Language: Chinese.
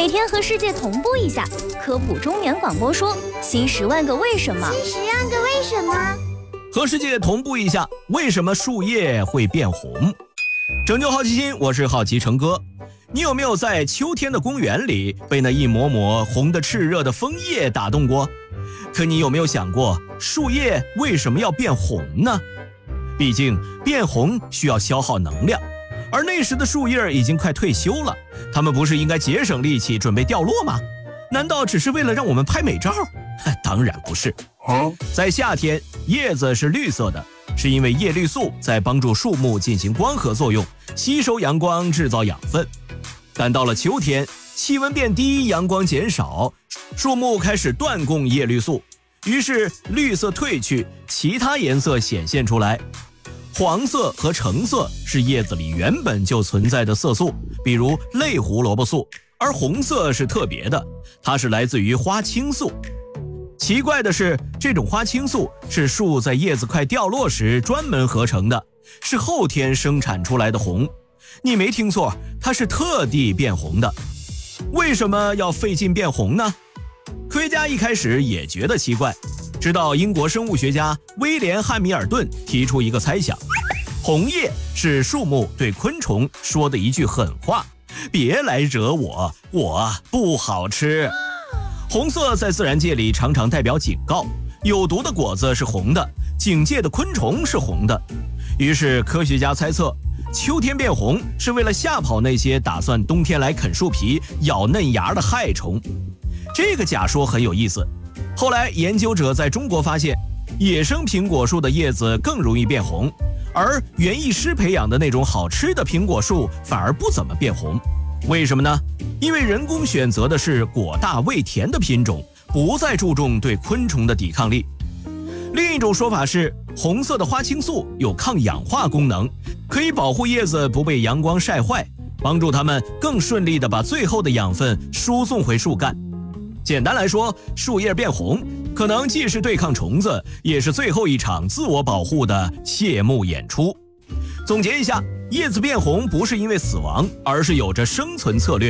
每天和世界同步一下，科普中年广播说新10万个为什么。 新10万个为什么？ 和世界同步一下，为什么树叶会变红？拯救好奇心，我是好奇成哥。你有没有在秋天的公园里被那一抹抹红的炽热的枫叶打动过？可你有没有想过，树叶为什么要变红呢？毕竟变红需要消耗能量，而那时的树叶已经快退休了，它们不是应该节省力气准备掉落吗？难道只是为了让我们拍美照？当然不是。在夏天，叶子是绿色的，是因为叶绿素在帮助树木进行光合作用，吸收阳光，制造养分。但到了秋天，气温变低，阳光减少，树木开始断供叶绿素，于是绿色褪去，其他颜色显现出来。黄色和橙色是叶子里原本就存在的色素，比如类胡萝卜素，而红色是特别的，它是来自于花青素。奇怪的是，这种花青素是树在叶子快掉落时专门合成的，是后天生产出来的红。你没听错，它是特地变红的。为什么要费劲变红呢？科学家一开始也觉得奇怪，直到英国生物学家威廉·汉密尔顿提出一个猜想：红叶是树木对昆虫说的一句狠话，别来惹我，我不好吃。红色在自然界里常常代表警告，有毒的果子是红的，警戒的昆虫是红的。于是科学家猜测，秋天变红是为了吓跑那些打算冬天来啃树皮、咬嫩芽的害虫。这个假说很有意思。后来研究者在中国发现，野生苹果树的叶子更容易变红，而园艺师培养的那种好吃的苹果树反而不怎么变红。为什么呢？因为人工选择的是果大味甜的品种，不再注重对昆虫的抵抗力。另一种说法是，红色的花青素有抗氧化功能，可以保护叶子不被阳光晒坏，帮助它们更顺利地把最后的养分输送回树干。简单来说，树叶变红可能既是对抗虫子，也是最后一场自我保护的谢幕演出。总结一下，叶子变红不是因为死亡，而是有着生存策略。